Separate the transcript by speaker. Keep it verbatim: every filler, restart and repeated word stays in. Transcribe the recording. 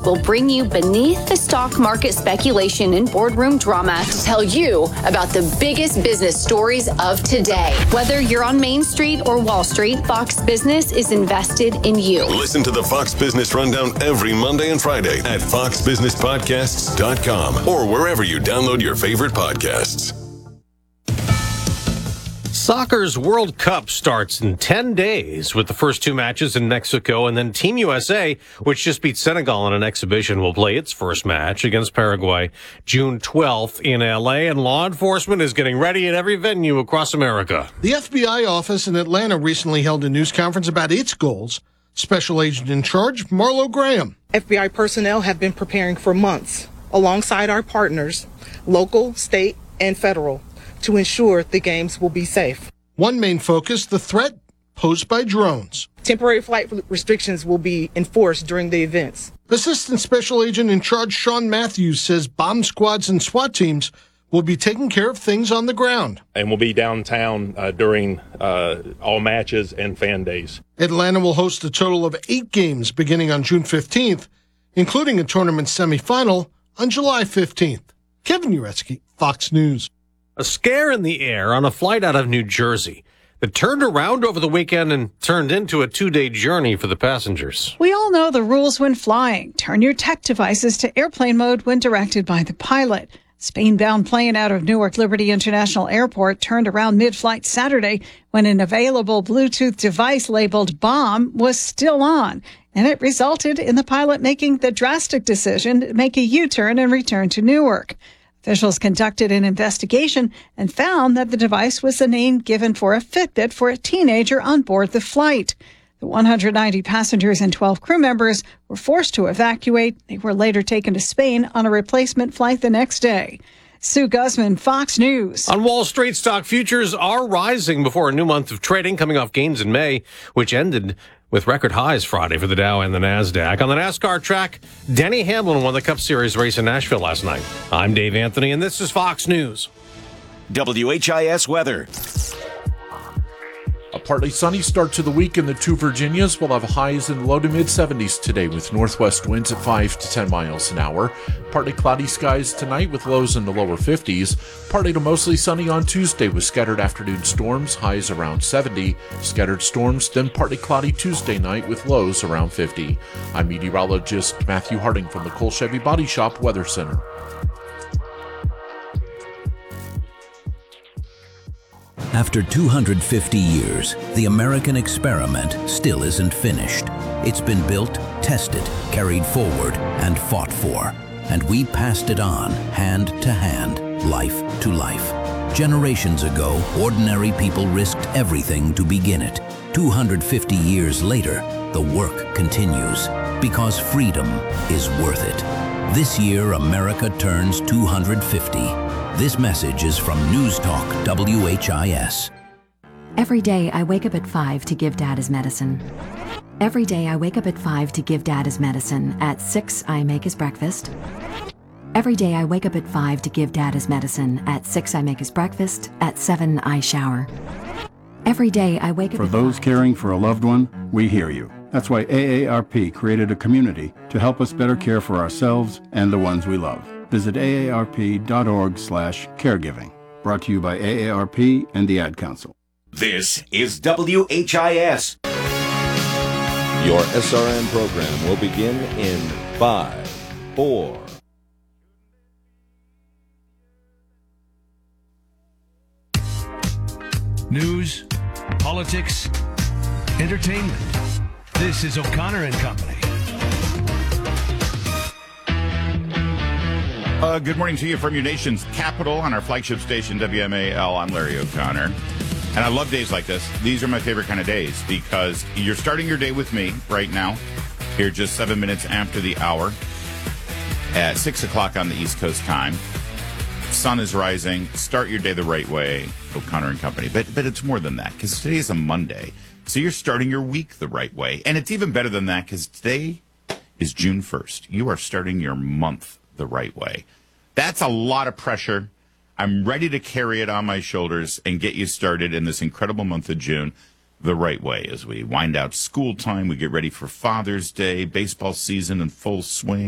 Speaker 1: will bring you beneath the stock market speculation and boardroom drama to tell you about the biggest business stories of today. Whether you're on Main Street or Wall Street, Fox Business is invested in you.
Speaker 2: Listen to the Fox Business Rundown every Monday and Friday at fox business podcasts dot com or wherever you download your favorite podcasts.
Speaker 3: Soccer's World Cup starts in ten days with the first two matches in Mexico, and then Team U S A, which just beat Senegal in an exhibition, will play its first match against Paraguay June twelfth in L A, and law enforcement is getting ready at every venue across America.
Speaker 4: The F B I office in Atlanta recently held a news conference about its goals. Special Agent in Charge, Marlo Graham.
Speaker 5: F B I personnel have been preparing for months alongside our partners, local, state, and federal, to ensure the games will be safe.
Speaker 4: One main focus, the threat posed by drones.
Speaker 5: Temporary flight restrictions will be enforced during the events.
Speaker 4: Assistant Special Agent in Charge Sean Matthews says bomb squads and SWAT teams will be taking care of things on the ground.
Speaker 6: And we'll be downtown uh, during uh, all matches and fan days.
Speaker 4: Atlanta will host a total of eight games beginning on June fifteenth, including a tournament semifinal on July fifteenth. Kevin Uretsky, Fox News.
Speaker 3: A scare in the air on a flight out of New Jersey that turned around over the weekend and turned into a two-day journey for the passengers.
Speaker 7: We all know the rules when flying. Turn your tech devices to airplane mode when directed by the pilot. Spain-bound plane out of Newark Liberty International Airport turned around mid-flight Saturday when an available Bluetooth device labeled bomb was still on, and it resulted in the pilot making the drastic decision to make a U-turn and return to Newark. Officials conducted an investigation and found that the device was the name given for a Fitbit for a teenager on board the flight. The one hundred ninety passengers and twelve crew members were forced to evacuate. They were later taken to Spain on a replacement flight the next day. Sue Guzman, Fox News.
Speaker 3: On Wall Street, stock futures are rising before a new month of trading coming off gains in May, which ended with record highs Friday for the Dow and the NASDAQ. On the NASCAR track, Denny Hamlin won the Cup Series race in Nashville last night. I'm Dave Anthony, and this is Fox News.
Speaker 8: W H I S weather.
Speaker 9: A partly sunny start to the week in the two Virginias. We'll have highs in the low to mid seventies today with northwest winds at five to ten miles an hour. Partly cloudy skies tonight with lows in the lower fifties. Partly to mostly sunny on Tuesday with scattered afternoon storms, highs around seventy. Scattered storms, then partly cloudy Tuesday night with lows around fifty. I'm meteorologist Matthew Harding from the Cole Chevy Body Shop Weather Center.
Speaker 10: After two hundred fifty years, the American experiment still isn't finished. It's been built, tested, carried forward, and fought for. And we passed it on, hand to hand, life to life. Generations ago, ordinary people risked everything to begin it. two hundred fifty years later, the work continues, because freedom is worth it. This year, America turns two hundred fifty. This message is from News Talk W H I S.
Speaker 11: Every day I wake up at five to give Dad his medicine. Every day I wake up at five to give Dad his medicine. At six I make his breakfast. Every day I wake up at five to give Dad his medicine. At six I make his breakfast. At seven I shower. Every day I wake up
Speaker 12: For
Speaker 11: at
Speaker 12: those
Speaker 11: five.
Speaker 12: caring for a loved one, we hear you. That's why A A R P created a community to help us better care for ourselves and the ones we love. Visit A A R P dot org slash caregiving. Brought to you by A A R P and the Ad Council.
Speaker 8: This is W H I S.
Speaker 13: Your S R N program will begin in five, four.
Speaker 14: News, politics, entertainment. This is O'Connor and Company.
Speaker 15: Uh, good morning to you from your nation's capital on our flagship station, W M A L. I'm Larry O'Connor. And I love days like this. These are my favorite kind of days because you're starting your day with me right now. Here just seven minutes after the hour at six o'clock on the East Coast time. Sun is rising. Start your day the right way, O'Connor and Company. But, but it's more than that because today is a Monday. So you're starting your week the right way. And it's even better than that because today is June first. You are starting your month the right way. That's a lot of pressure. I'm ready to carry it on my shoulders and get you started in this incredible month of June the right way as we wind out school time. We get ready for Father's Day, baseball season in full swing.